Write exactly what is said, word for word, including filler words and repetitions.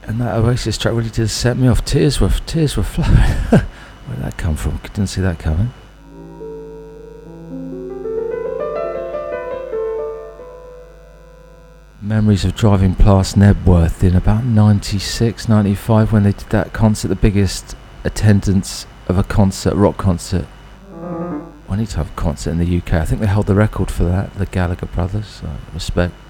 And that Oasis track really did set me off. Tears were tears were flowing. Where did that come from? Didn't see that coming. Memories of driving past Nebworth in about ninety-six, ninety-five when they did that concert, the biggest attendance of a concert, rock concert, or any type of concert in the U K. I think they hold the record for that, the Gallagher brothers. So respect.